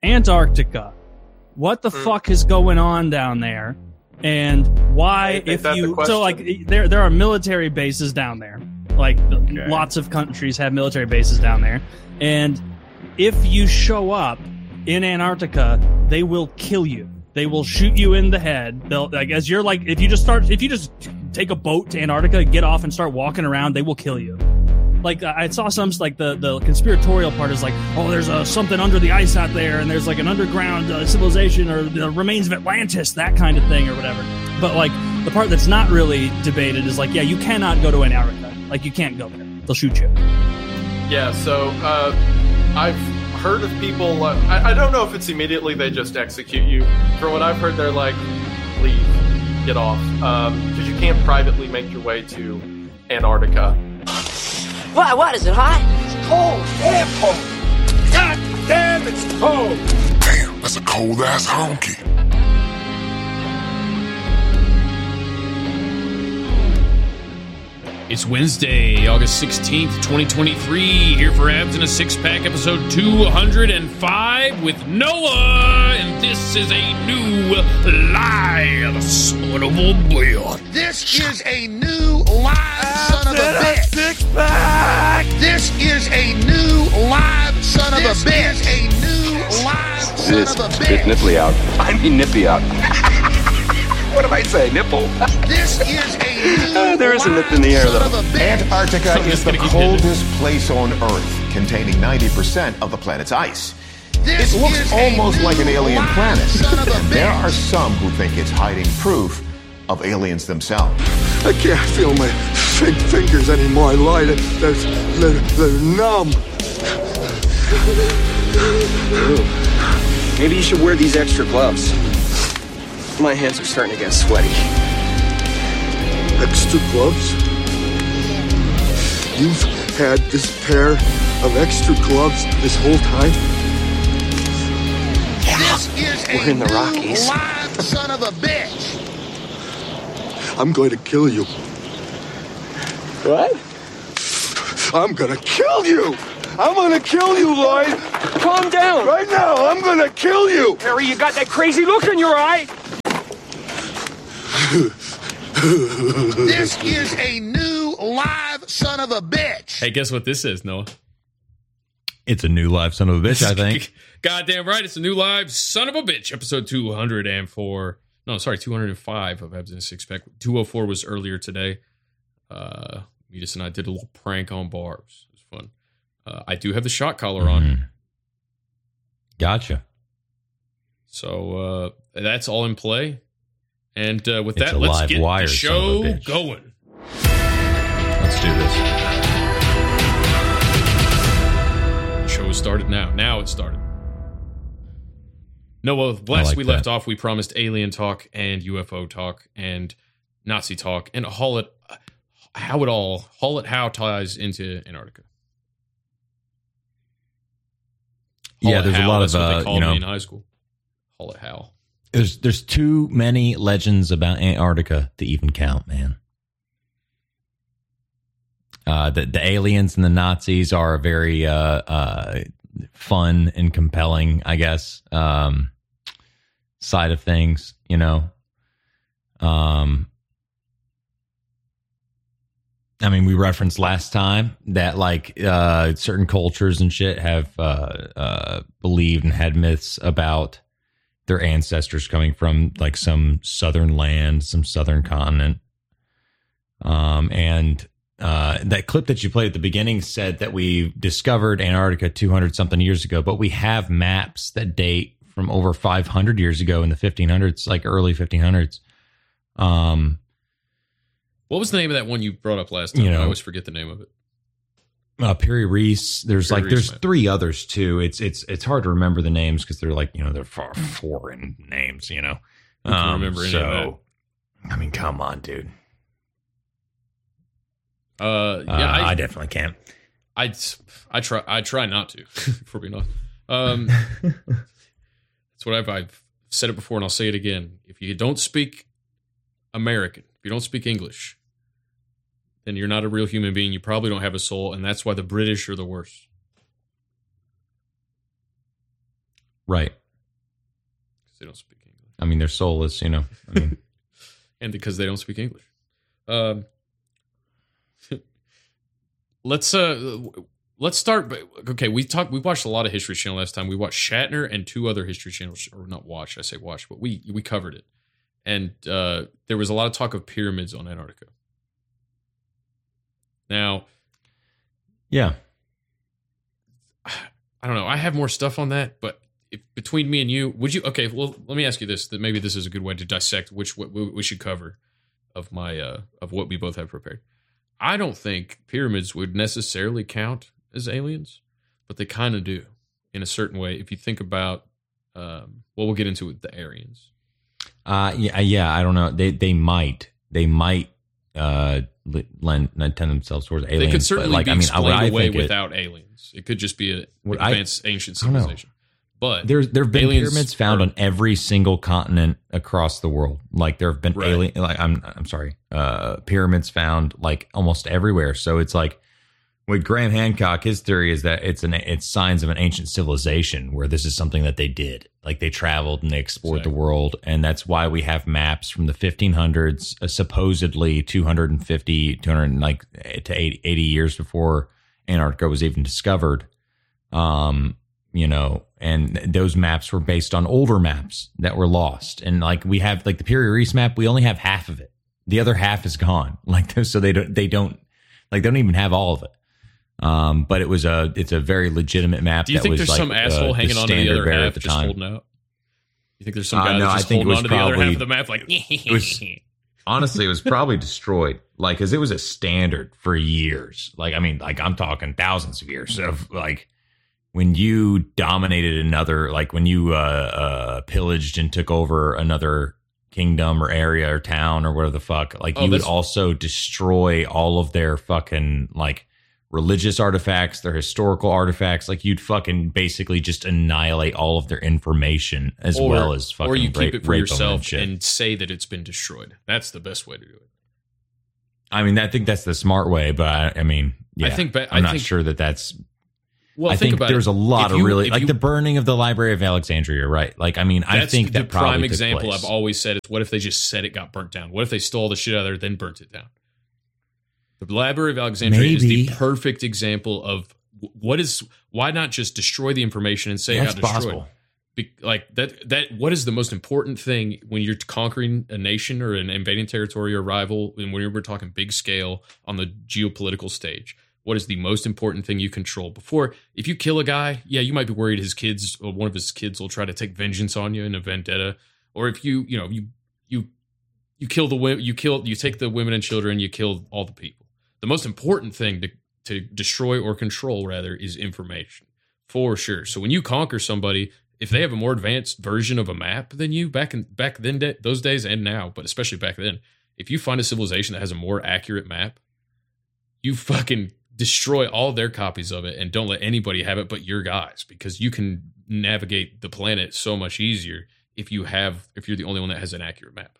Antarctica. What the fuck is going on down there? And why, if you... So, like, there are military bases down there. Like, lots of countries have military bases down there. And if you show up in Antarctica, they will kill you. They will shoot you in the head. They'll, like, as you're like, if you just take a boat to Antarctica, get off and start walking around, they will kill you. Like, I saw some, like, the conspiratorial part is like, oh, there's something under the ice out there, and there's, like, an underground civilization, or the remains of Atlantis, that kind of thing, or whatever. But, like, the part that's not really debated is, like, yeah, you cannot go to Antarctica. Like, you can't go there. They'll shoot you. Yeah, so, I've heard of people, I don't know if it's immediately they just execute you. From what I've heard, they're like, leave, get off. Because you can't privately make your way to Antarctica. Why? What is it hot? It's cold. Damn cold. God damn, it's cold. Damn, that's a cold ass honky. It's Wednesday, August 16th, 2023, here for Abs in a Six-Pack, episode 205 with Noah, and this is a new live son of a bitch. This is a new live son of a bitch. Six-Pack. This is a new live son of a bitch. This is a new live son of a bitch. This nipply out. I mean nippy out. What did I say? Nipple? This is a new there is a nip in the air, though. Antarctica is the coldest place on Earth, containing 90% of the planet's ice. It looks almost like an alien planet, and there are some who think it's hiding proof of aliens themselves. I can't feel my fingers anymore. I lied. They're numb. Maybe you should wear these extra gloves. My hands are starting to get sweaty. Extra gloves? You've had this pair of extra gloves this whole time? This is We're in the Rockies. Live son of a bitch. I'm going to kill you. What? I'm going to kill you! I'm going to kill you, Lloyd! Calm down! Right now, I'm going to kill you! Harry, you got that crazy look in your eye! This is a new live son of a bitch. Hey, guess what this is, Noah? It's a new live son of a bitch, I think. Goddamn right, it's a new live son of a bitch, episode 204. No, sorry, 205 of Abs in a Six-Pack. 204 was earlier today. Metis and I did a little prank on Barbs. It was fun. I do have the shot collar on. Gotcha. So that's all in play. And with It's that, a let's live get wire, the son of a show bitch. going. Let's do this. The show has started now. Now it started. Noah, last we left off, we promised alien talk and UFO talk and Nazi talk and haul it how ties into Antarctica. Yeah, there's a lot that's of what they called me in high school. Haul it how. There's too many legends about Antarctica to even count, man. The aliens and the Nazis are a very fun and compelling, I guess, side of things, you know. I mean, we referenced last time that like certain cultures and shit have believed and had myths about their ancestors coming from like some southern land, some southern continent. And that clip that you played at the beginning said that we discovered Antarctica 200 something years ago, but we have maps that date from over 500 years ago in the 1500s, like early 1500s. What was the name of that one you brought up last time? I always forget the name of it. Piri Reis. There's three others too. It's hard to remember the names because they're like, they're foreign names, I can't remember any of that. I mean, come on, dude. I definitely can't. I try not to, for being honest. That's what I've said it before and I'll say it again. If you don't speak American, if you don't speak English, then you're not a real human being. You probably don't have a soul, and that's why the British are the worst. Right. Because they don't speak English. I mean, their soul is, I mean. And because they don't speak English. Let's start. Okay, we watched a lot of History Channel last time. We watched Shatner and 2 other History Channels, or not watched. I say watched, but we covered it. And there was a lot of talk of pyramids on Antarctica. Now, yeah, I don't know. I have more stuff on that, but between me and you, would you? Okay, well, let me ask you this. That maybe this is a good way to dissect what we should cover of my of what we both have prepared. I don't think pyramids would necessarily count as aliens, but they kind of do in a certain way. If you think about, we'll get into it, the Aryans. Yeah. I don't know. They might tend themselves towards aliens. They could certainly be explained away without aliens. It could just be an advanced ancient civilization. But there have been pyramids found on every single continent across the world. Like there have been pyramids found like almost everywhere. So it's like with Graham Hancock, his theory is that it's signs of an ancient civilization where this is something that they did. Like they traveled and they explored the world, and that's why we have maps from the 1500s, supposedly 200 to 80 years before Antarctica was even discovered. And those maps were based on older maps that were lost. And like we have like the Piri Reis map, we only have half of it. The other half is gone. Like, so they don't even have all of it. But it's a very legitimate map. Do you think there's some asshole hanging on to the other half just holding out? You think there's some guy that's just holding on to the other half of the map like, honestly, it was probably destroyed. Like, cause it was a standard for years. Like, I mean, like I'm talking thousands of years of like, when you dominated another, like when you pillaged and took over another kingdom or area or town or whatever the fuck, like you would also destroy all of their fucking like religious artifacts, their historical artifacts. Like you'd fucking basically just annihilate all of their information well as fucking or you keep it for yourself and say that it's been destroyed. That's the best way to do it. I mean, I think that's the smart way, but I mean, yeah, I'm not sure that that's. Well, I think there's a lot of really like the burning of the Library of Alexandria, right? Like, I mean, I think that probably prime example I've always said is what if they just said it got burnt down? What if they stole the shit out of there, then burnt it down? The Library of Alexandria is the perfect example of why not just destroy the information and say it got destroyed? Possible. Like that. What is the most important thing when you're conquering a nation or an invading territory or rival, and when we're talking big scale on the geopolitical stage? What is the most important thing you control? Before, if you kill a guy, yeah, you might be worried his kids or one of his kids will try to take vengeance on you in a vendetta. Or if you kill you take the women and children, you kill all the people. The most important thing to destroy or control, rather, is information, for sure. So when you conquer somebody, if they have a more advanced version of a map than you back then, those days and now, but especially back then, if you find a civilization that has a more accurate map, you fucking destroy all their copies of it and don't let anybody have it but your guys, because you can navigate the planet so much easier if you're the only one that has an accurate map.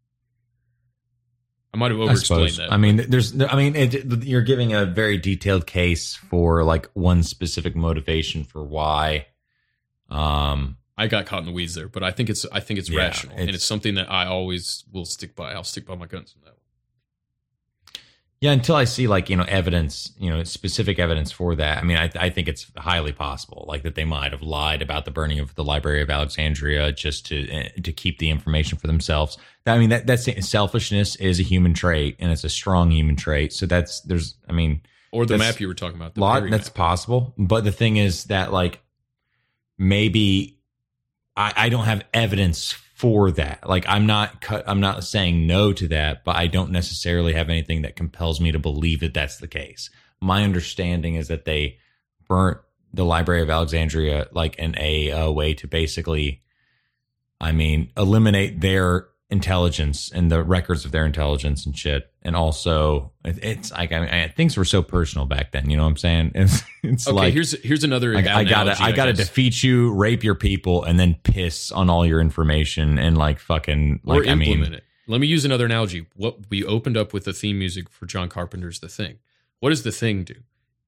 I might have over-explained that. I mean, you're giving a very detailed case for like one specific motivation for why. I got caught in the weeds there, but I think it's rational, and it's something that I always will stick by. I'll stick by my guns on that one. Yeah, until I see like, evidence, specific evidence for that. I mean, I think it's highly possible, like that they might have lied about the burning of the Library of Alexandria just to keep the information for themselves. I mean, that's selfishness is a human trait, and it's a strong human trait. So or the map you were talking about. That's possible. But the thing is that like maybe I don't have evidence for that. Like I'm not saying no to that, but I don't necessarily have anything that compels me to believe that that's the case. My understanding is that they burnt the Library of Alexandria like in a way to basically, eliminate their intelligence and the records of their intelligence and shit. And also it's like, things were so personal back then. You know what I'm saying? It's okay, like, here's another I gotta defeat you, rape your people, and then piss on all your information and like fucking like, or implement it. Let me use another analogy. What we opened up with the theme music for John Carpenter's The Thing. What does The Thing do?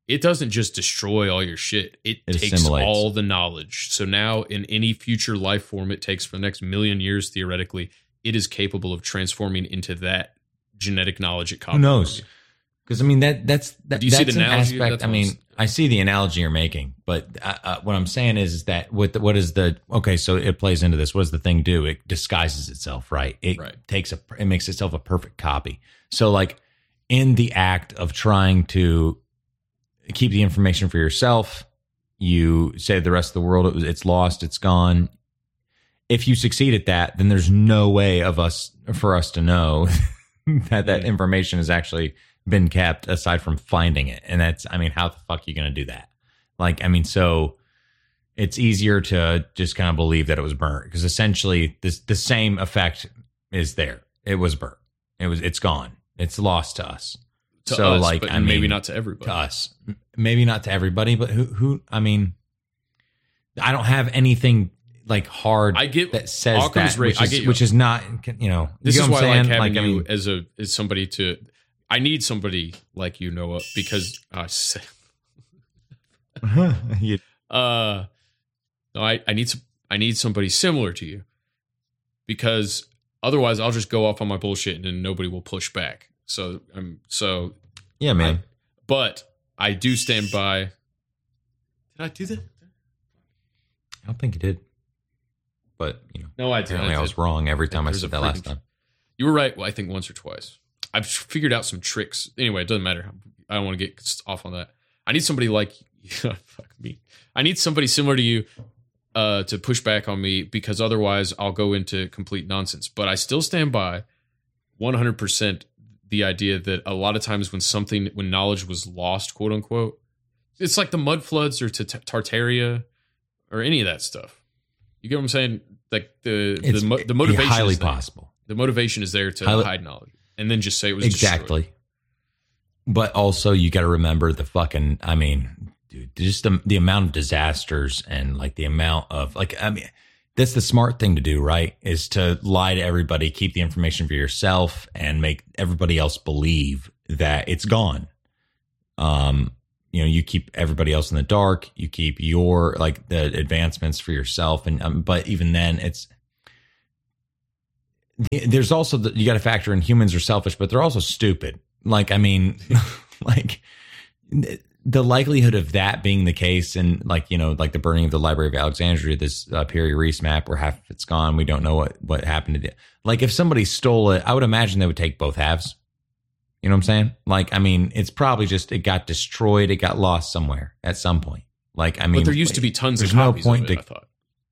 it doesn't just destroy all your shit. It takes assimilates all the knowledge. So now in any future life form it takes for the next million years, theoretically, it is capable of transforming into that genetic knowledge it copied. Who knows? Because I mean that's Do you see the analogy? Aspect. I mean, I see the analogy you're making, but what I'm saying is that what is the okay? So it plays into this. What does the thing do? It disguises itself, right? It makes itself a perfect copy. So like in the act of trying to keep the information for yourself, you say to the rest of the world it's lost, it's gone. If you succeed at that, then there's no way for us to know that information has actually been kept aside from finding it. And that's, I mean, how the fuck are you going to do that? Like, I mean, so it's easier to just kind of believe that it was burnt because essentially the same effect is there. It was burnt. It's gone. It's lost to us. Like, I mean, maybe not to everybody. To us, maybe not to everybody, but who? I mean, I don't have anything like hard. I get that says Occam's that, which is not. You know, this you know is why I like having like, you as somebody to. I need somebody like you, Noah, because no, I need somebody similar to you because otherwise I'll just go off on my bullshit and then nobody will push back. So yeah, man. But I do stand by. Did I do that? I don't think you did. But you know, no, I did. I was wrong every time I said that last time. You were right. Well, I think once or twice. I've figured out some tricks. Anyway, it doesn't matter. I don't want to get off on that. I need somebody like fuck me. I need somebody similar to you to push back on me because otherwise I'll go into complete nonsense. But I still stand by 100% the idea that a lot of times when knowledge was lost, quote unquote, it's like the mud floods or Tartaria or any of that stuff. You get what I'm saying? Like the motivation highly is there. Possible. The motivation is there to hide knowledge. And then just say it was exactly. destroyed. But also you got to remember the fucking, I mean, dude, just the amount of disasters and like the amount of like, I mean, that's the smart thing to do, right? Is to lie to everybody, keep the information for yourself and make everybody else believe that it's gone. You know, you keep everybody else in the dark. You keep your, like the advancements for yourself. And, but even then there's also you got to factor in humans are selfish, but they're also stupid. Like, I mean, like the likelihood of that being the case, and like, you know, like the burning of the Library of Alexandria, this Piri Reis map where half of it's gone. We don't know what happened to it. Like if somebody stole it, I would imagine they would take both halves. You know what I'm saying? Like, I mean, it's probably just, it got destroyed. It got lost somewhere at some point. Like, I mean, but there used to be tons of copies of it, I thought.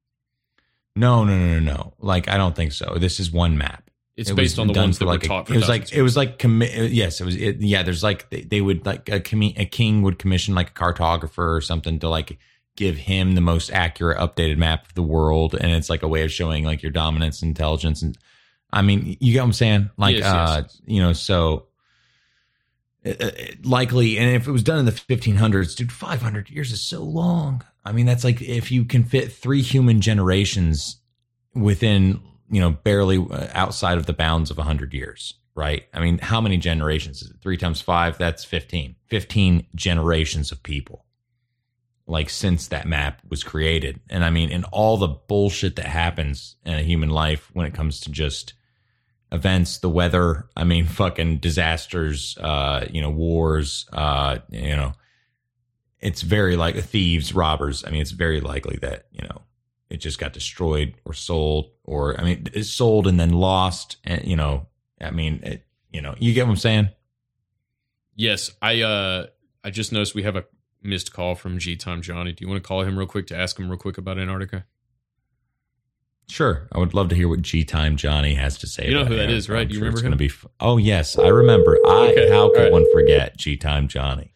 No. Like, I don't think so. This is one map. It's based on the ones that were taught for yes, it was. There's like, they would like a king would commission like a cartographer or something to like give him the most accurate updated map of the world. And it's like a way of showing like your dominance, intelligence. And I mean, you get what I'm saying? Like, yes. You know, so likely. And if it was done in the 1500s, dude, 500 years is so long. I mean, that's like if you can fit 3 human generations within, you know, barely outside of the bounds of 100 years, right? I mean, how many generations is it? 3 times 5, that's 15. 15 generations of people, like, since that map was created. And I mean, in all the bullshit that happens in a human life when it comes to just events, the weather, I mean, fucking disasters, you know, wars, you know, it's very like thieves, robbers. I mean, it's very likely that, you know, it just got destroyed or sold, or I mean, it's sold and then lost. And, you know, I mean, you know, you get what I'm saying? Yes. I just noticed we have a missed call from G Time Johnny. Do you want to call him real quick to ask him real quick about Antarctica? Sure. I would love to hear what G Time Johnny has to say. You know about who that Antarctica. is, right? You remember him? Oh, yes. I remember. Okay. How could one forget G Time Johnny?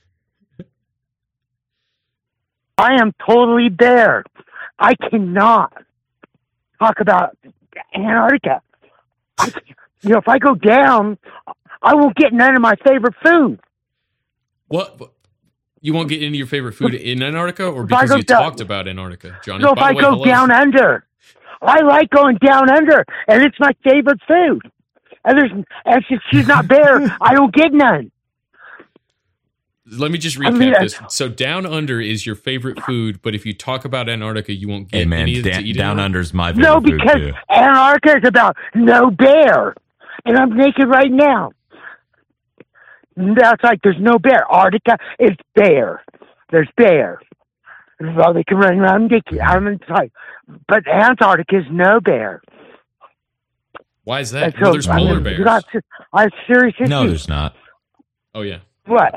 I am totally there. I cannot talk about Antarctica. You know, if I go down, I won't get none of my favorite food. What? You won't get into your favorite food in Antarctica, or because you talked about Antarctica, Johnny? No, if I go down under. I like going down under, and it's my favorite food. And she's not there. I don't get none. let me just recap this. So Down Under is your favorite food, but if you talk about Antarctica, you won't get any of it to eat. Down Under's my favorite No, food because too. Antarctica is about no bear. And I'm naked right now. That's like there's no bear. Arctica is bear. There's bear. So they can run around naked. I'm inside. But Antarctica is no bear. Why is that? Well, there's polar bears. I'm serious. No, there's not. Oh, yeah. What?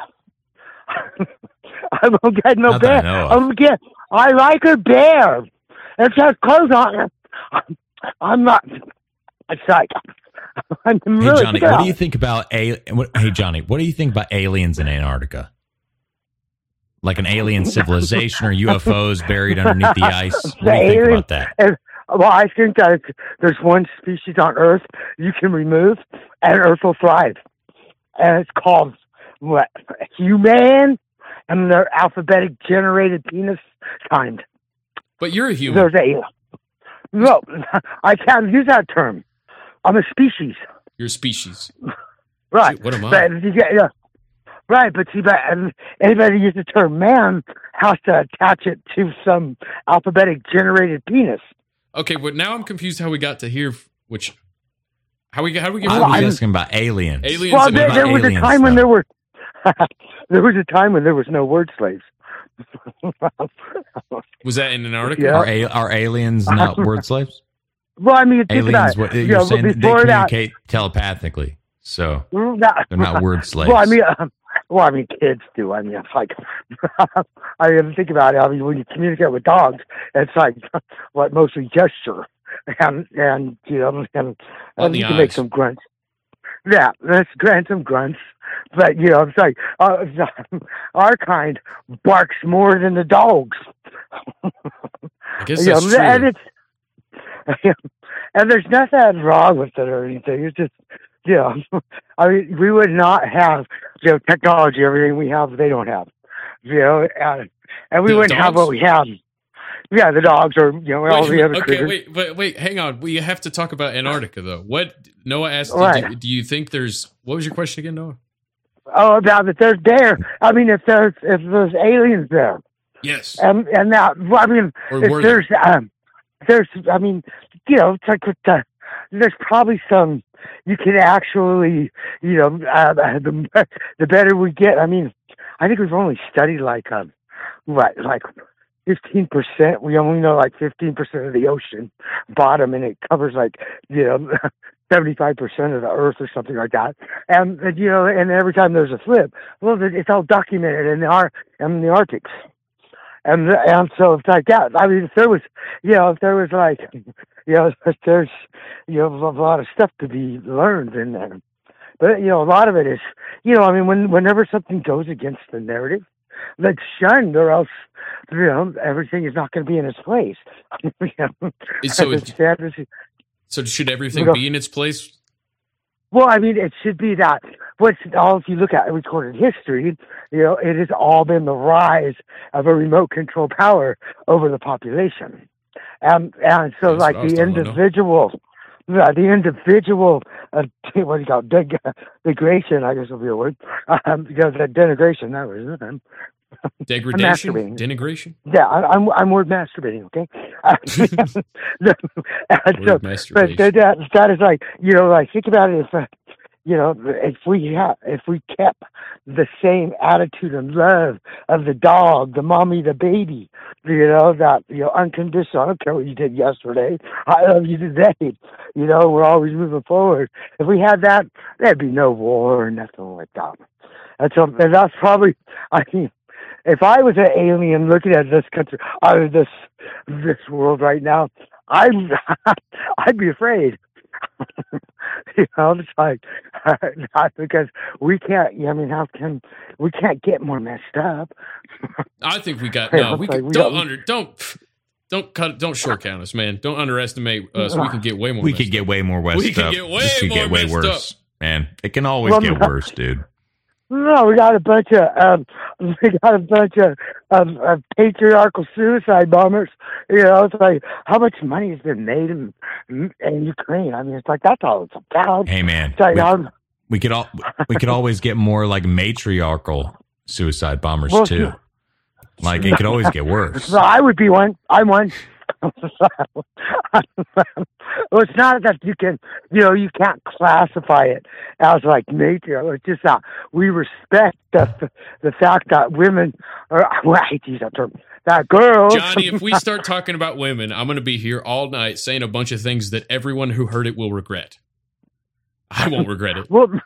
I won't get no Not bear. that I know of. I like a bear. It has clothes on. I'm not. It's like. I'm Hey really Johnny, what do you think about Hey Johnny, what do you think about aliens in Antarctica? Like an alien civilization or UFOs buried underneath the ice? What do you think about that? Well, I think that there's one species on Earth you can remove, and Earth will thrive. And it's called what? Human, and they're alphabetic generated penis timed. But you're a human. No, I can't use that term. I'm a species. You're a species. Right. What am I? But, right, but see, anybody use the term man has to attach it to some alphabetic generated penis. Okay, but now I'm confused how we got to here. How we get? I was asking about aliens. Aliens. Well, there was a time when there were. There was a time when there was no word slaves. Was that in Antarctica? Yeah. Are aliens not word slaves? Well, I mean, think aliens. about it. You're saying they that, communicate telepathically, so they're not word slaves. Well, I mean, kids do. I mean, it's like, I mean, think about it. I mean, when you communicate with dogs, it's like what mostly gesture, and you know, and you can make some grunts. Yeah, let's grant some grunts, but you know, it's like our kind barks more than the dogs. I guess that's true. And there's nothing wrong with it or anything. It's just, you know, I mean, we would not have, you know, technology, everything we have, they don't have, you know, and we wouldn't have what we have. Yeah, the dogs or, you know, all the other critters. Wait, hang on. We have to talk about Antarctica, though. What Noah asked, right. do you think there's, what was your question again, Noah? Oh, about that there's there. I mean, if there's aliens there. Yes. And now, well, I mean, there's, I mean, you know, it's like with there's probably some, you can actually, you know, the better we get. I mean, I think we've only studied like 15%. We only know like 15% of the ocean bottom, and it covers like, you know, 75% of the earth or something like that. And, you know, and every time there's a flip, well, it's all documented in the Arctic. And so it's like that. I mean, if there was like, you know, there's, you know, a lot of stuff to be learned in there. But, you know, a lot of it is, you know, I mean, whenever something goes against the narrative, let's shun, or else, you know, everything is not going to be in its place. So should everything be in its place? Well, I mean, it should be that. If you look at recorded history, you know, it has all been the rise of a remote control power over the population, and so like the individual, what do you call it? Degradation? I guess will be a word. Because the denigration, that was it. Degradation, denigration. Yeah, I'm word masturbating. Okay. Word masturbation. But that is like, you know, like think about it. You know, if we kept the same attitude and love of the dog, the mommy, the baby, you know, that, you know, unconditional. I don't care what you did yesterday. I love you today. You know, we're always moving forward. If we had that, there'd be no war or nothing like that. And that's probably, I mean, if I was an alien looking at this country, this world right now, I'd be afraid. You know, it's like, not because we can't. I mean, we can't get more messed up? I think we got. Don't short count us, man. Don't underestimate us. We can get way more. We could get way more messed up. We could get way worse, man. It can always get worse, dude. No, we got a bunch of patriarchal suicide bombers. You know, it's like how much money has been made in Ukraine. I mean, it's like that's all it's about. Hey, man, it's like, we could always get more like matriarchal suicide bombers too. Like it could always get worse. So I would be one. I'm one. Well, it's not that you can't classify it as like nature. It's just that we respect the fact that women are. Well, I hate to use that term. That girls. Johnny, if we start talking about women, I'm going to be here all night saying a bunch of things that everyone who heard it will regret. I won't regret it. Well,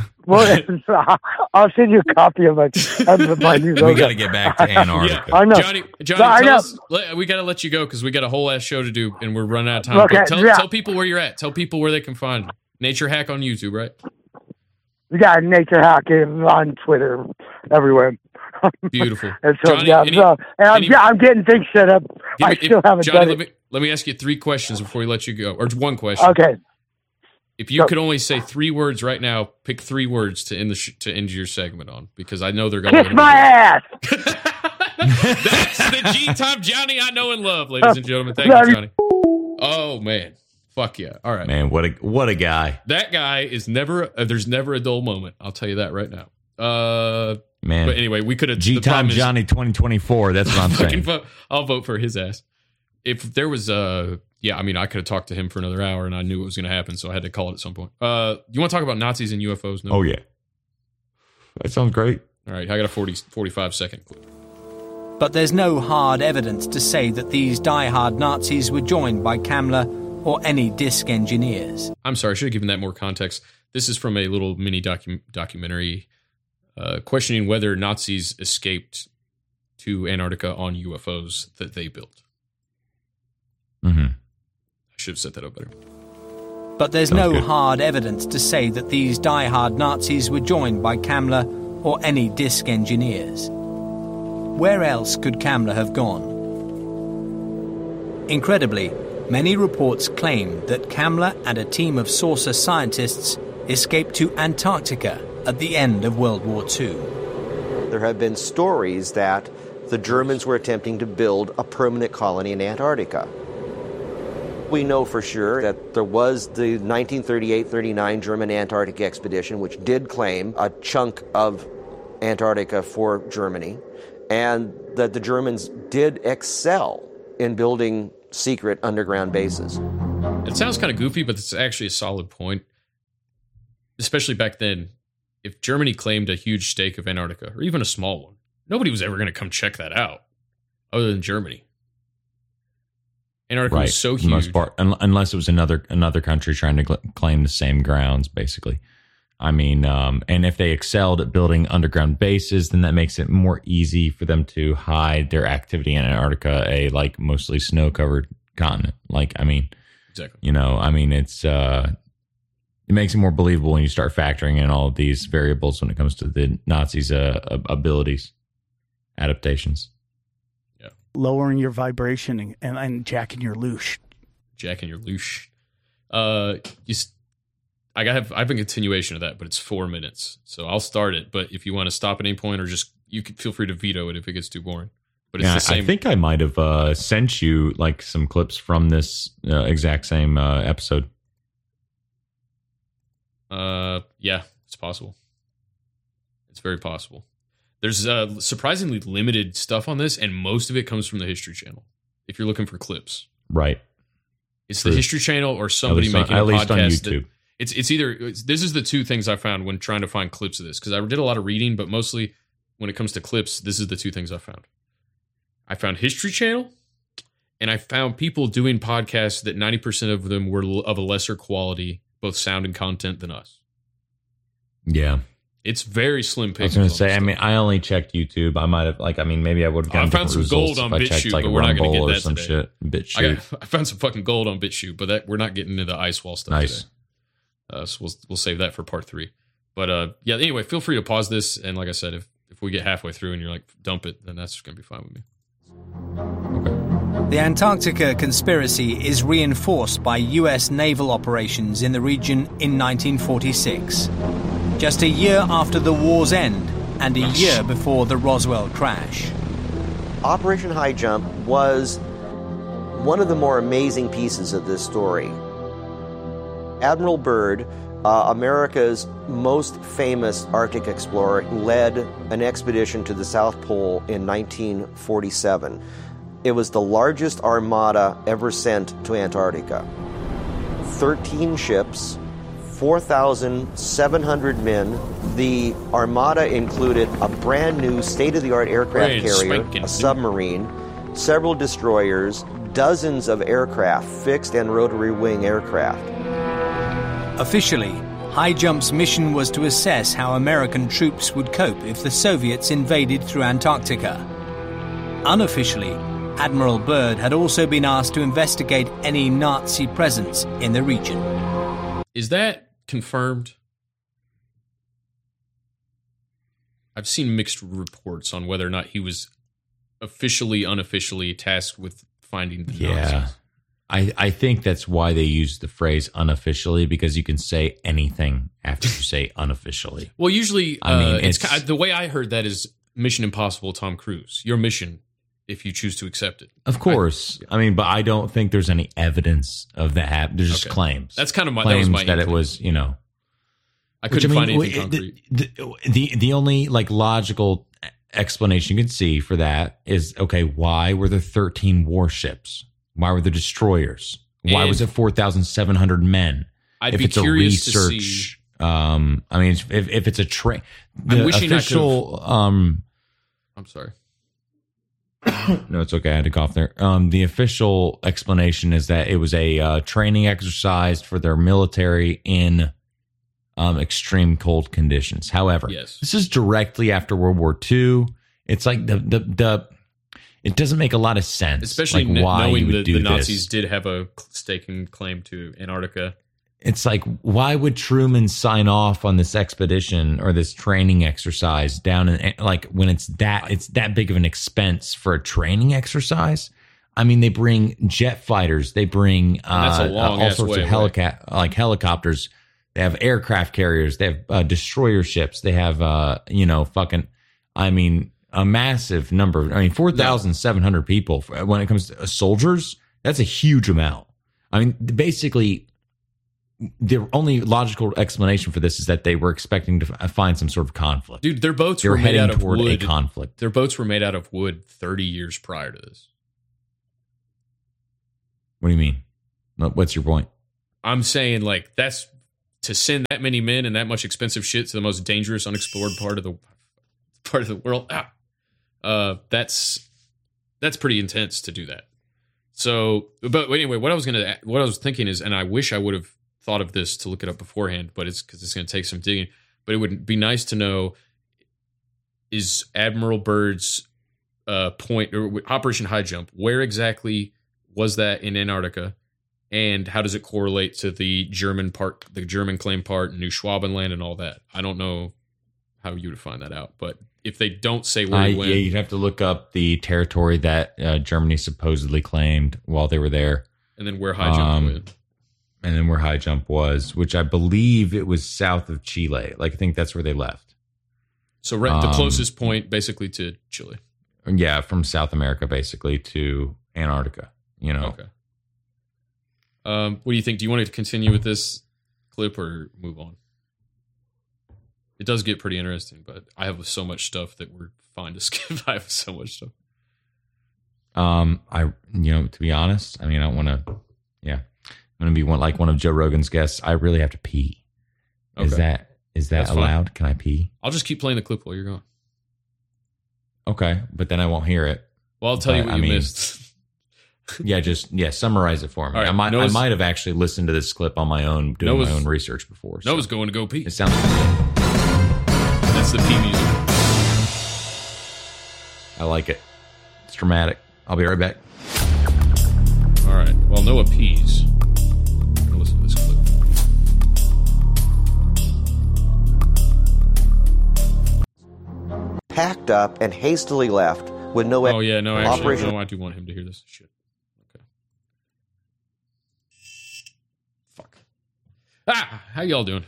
I'll send you a copy of my new logo. We got to get back to Antarctica. Yeah, I know. Johnny, we got to let you go because we got a whole ass show to do and we're running out of time. Okay, tell people where you're at. Tell people where they can find Nature Hack on YouTube, right? We got Nature Hack on Twitter, everywhere. Beautiful. And so, Johnny, I'm getting things set up. I still haven't done it. Let me ask you 3 questions before we let you go, or 1 question. Okay. If you could only say 3 words right now, pick 3 words to end end your segment on, because I know they're going to kiss my ass. That's the G-Time Johnny I know and love, ladies and gentlemen. Thank you, Johnny. Oh man, fuck yeah! All right, man. What a guy. That guy is never. There's never a dull moment. I'll tell you that right now. Man. But anyway, we could have G-Time Johnny 2024. That's what I'm saying. I'll vote for his ass. If there was yeah, I mean, I could have talked to him for another hour, and I knew it was going to happen, so I had to call it at some point. You want to talk about Nazis and UFOs? No? Oh, yeah. That sounds great. All right, I got a 45-second clip. But there's no hard evidence to say that these die-hard Nazis were joined by Kamler or any disc engineers. I'm sorry, I should have given that more context. This is from a little mini documentary questioning whether Nazis escaped to Antarctica on UFOs that they built. Mm-hmm. I should have set that up better. But there's no hard evidence to say that these die-hard Nazis were joined by Kamler or any disc engineers. Where else could Kamler have gone? Incredibly, many reports claim that Kamler and a team of saucer scientists escaped to Antarctica at the end of World War II. There have been stories that the Germans were attempting to build a permanent colony in Antarctica. We know for sure that there was the 1938-39 German Antarctic expedition, which did claim a chunk of Antarctica for Germany, and that the Germans did excel in building secret underground bases. It sounds kind of goofy, but it's actually a solid point. Especially back then, if Germany claimed a huge stake of Antarctica, or even a small one, nobody was ever going to come check that out, other than Germany. Antarctica was so huge. For the most part, unless it was another country trying to claim the same grounds, basically. I mean, and if they excelled at building underground bases, then that makes it more easy for them to hide their activity in Antarctica, a like mostly snow-covered continent. Like, I mean, exactly. You know, I mean, it makes it more believable when you start factoring in all of these variables when it comes to the Nazis' abilities, adaptations. Lowering your vibration and jacking your loosh. Jacking your loosh. I have a continuation of that, but it's 4 minutes. So I'll start it. But if you want to stop at any point, or just you can feel free to veto it if it gets too boring. But it's the same. I think I might have sent you like some clips from this exact same episode. Yeah, it's possible. It's very possible. There's surprisingly limited stuff on this, and most of it comes from the History Channel. If you're looking for clips, right? It's the History Channel or somebody making a podcast. It's either this is the 2 things I found when trying to find clips of this, because I did a lot of reading, but mostly when it comes to clips, this is the 2 things I found. I found History Channel, and I found people doing podcasts that 90% of them were of a lesser quality, both sound and content, than us. Yeah. It's very slim pickings. I was going to say, I mean, I only checked YouTube. I might have, maybe I would have gotten found some gold on BitChute, but we're not going to get that some today. Shit. BitChute. I found some fucking gold on BitChute, but we're not getting into the ice wall stuff today. So we'll save that for part 3. But yeah, anyway, feel free to pause this. And like I said, if we get halfway through and you're like, dump it, then that's going to be fine with me. Okay. The Antarctica conspiracy is reinforced by U.S. naval operations in the region in 1946. Just a year after the war's end and a year before the Roswell crash. Operation High Jump was one of the more amazing pieces of this story. Admiral Byrd America's most famous Arctic explorer, led an expedition to the South Pole in 1947. It was the largest armada ever sent to Antarctica. 13 ships, 4,700 men. The armada included a brand new state-of-the-art aircraft carrier, a submarine, several destroyers, dozens of aircraft, fixed and rotary wing aircraft. Officially, High Jump's mission was to assess how American troops would cope if the Soviets invaded through Antarctica. Unofficially, Admiral Byrd had also been asked to investigate any Nazi presence in the region. Is that confirmed? I've seen mixed reports on whether or not he was officially, unofficially tasked with finding the Nazis. I think that's why they use the phrase unofficially, because you can say anything after you say unofficially. Well, usually, it's the way I heard that is Mission Impossible Tom Cruise. Your mission, if you choose to accept it. Of course. But I don't think there's any evidence of that. There's just claims. That's kind of claims that it was, I couldn't find anything concrete. The only logical explanation you can see for that is, okay, why were there 13 warships? Why were there destroyers? Why was it 4,700 men? I'd be curious to see. If it's a train, I'm wishing official. I'm sorry. No, it's okay. I had to cough there. The official explanation is that it was a training exercise for their military in extreme cold conditions. However, this is directly after World War II. It's like it doesn't make a lot of sense, especially why knowing that the Nazis did have a stake and claim to Antarctica. It's like, why would Truman sign off on this expedition or this training exercise down in when it's that big of an expense for a training exercise? They bring jet fighters, they bring all sorts of helicopters. They have aircraft carriers, they have destroyer ships, they have a massive number. 4,700 people. When it comes to soldiers, that's a huge amount. Basically, the only logical explanation for this is that they were expecting to find some sort of conflict. Dude, their boats were made out of wood. A conflict. Their boats were made out of wood 30 years prior to this. What do you mean? What's your point? I'm saying, that's to send that many men and that much expensive shit to the most dangerous, unexplored part of the world. That's pretty intense to do that. So, but anyway, what I was thinking is, and I wish I would have thought of this to look it up beforehand, but it's because it's going to take some digging. But it would be nice to know, is Admiral Byrd's point or Operation High Jump, where exactly was that in Antarctica, and how does it correlate to the German claim part, New Schwabenland, and all that? I don't know how you would find that out, but if they don't say where he went, you'd have to look up the territory that Germany supposedly claimed while they were there, and then where High Jump went. And then where High Jump was, which I believe it was south of Chile. I think that's where they left. So the closest point, basically, to Chile. Yeah, from South America, basically, to Antarctica. Okay. What do you think? Do you want to continue with this clip or move on? It does get pretty interesting, but I have so much stuff that we're fine to skip. I have so much stuff. To be honest, I don't want to. Yeah, I'm going to be one of Joe Rogan's guests. I really have to pee. Okay. Is that allowed? Fine. Can I pee? I'll just keep playing the clip while you're gone. Okay, but then I won't hear it. Well, I'll tell you what you missed. Summarize it for me. Right, I might have actually listened to this clip on my own, doing my own research before. So. Noah's going to go pee. It sounds good. That's the pee music. I like it. It's dramatic. I'll be right back. All right. Well, Noah pees. I'm going to listen to this clip. Packed up and hastily left with no... Oh, yeah. No, actually, no, I do want him to hear this shit. Okay. Fuck. How y'all doing?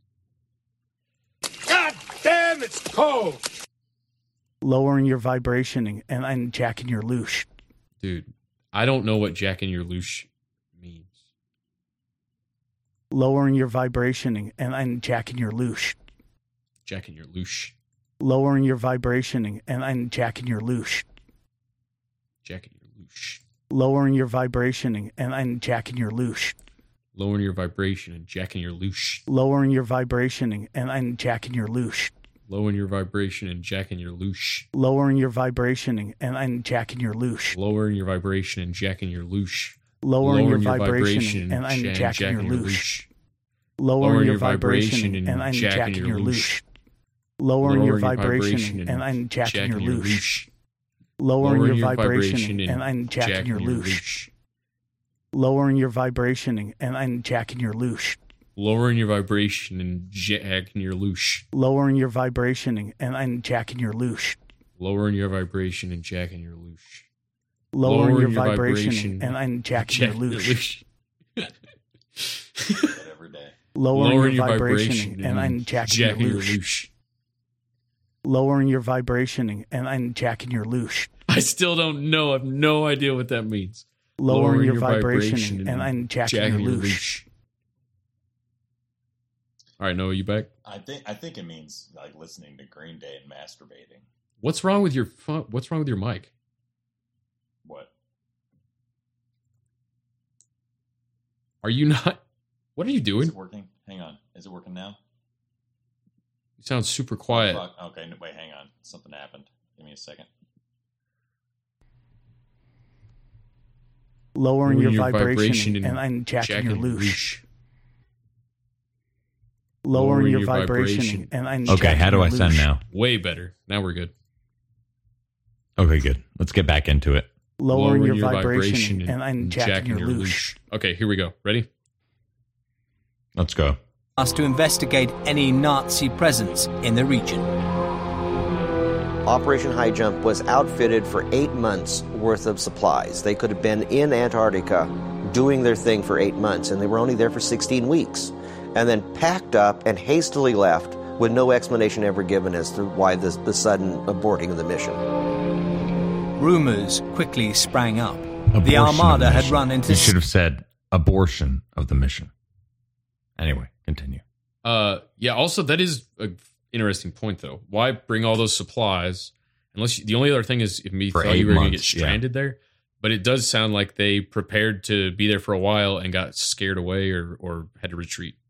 God damn, it's cold! Lowering your vibration and jacking your loosh. Dude, I don't know what jacking your loosh means. Lowering your vibration and jacking your loosh. Jacking your loosh. Lowering your vibration and jacking your loosh. Jacking your loosh. Lowering your vibration and jacking your loosh. Lowering your vibration and jacking your loosh. Lowering your vibration and jacking your loosh. Lowering your vibration and jacking your loosh. Lowering your vibration and jacking your loosh. Lowering your vibration and jacking your loosh. Lowering your vibration and jacking your loosh. Lowering your vibration and jacking your loosh. Lowering your vibration and jacking your loosh. Lowering your vibration and jacking your loosh. Lowering your vibration and jacking your loosh. Lowering your vibration and jacking your loosh. Lowering your vibration and jacking your loosh. Lowering your vibration and jacking your loosh. Lowering your vibration and jacking your loosh. Every day. Lowering your vibration and jacking your loosh. Lowering your vibration and jacking your loosh. I still don't know. I have no idea what that means. Lowering your vibration and jacking your loosh. All right, Noah, you back? I think it means like listening to Green Day and masturbating. What's wrong with your mic? What? Are you not? What are you doing? Is it working? Hang on. Is it working now? You sound super quiet. Oh, okay, wait, hang on. Something happened. Give me a second. Lowering your vibration and jacking your loosh. Lowering your vibration and okay, how do I sound now? Way better. Now we're good. Okay, good. Let's get back into it. Lowering your vibration and jacking your loosh. Okay, here we go. Ready? Let's go. Asked to investigate any Nazi presence in the region. Operation High Jump was outfitted for 8 months worth of supplies. They could have been in Antarctica doing their thing for 8 months, and they were only there for 16 weeks. And then packed up and hastily left with no explanation ever given as to why the sudden aborting of the mission. Rumors quickly sprang up. The Armada had run into... You should have said abortion of the mission. Anyway, continue. Yeah, also, that is an interesting point, though. Why bring all those supplies? The only other thing is if me thought you were going to get stranded there. But it does sound like they prepared to be there for a while and got scared away or had to retreat.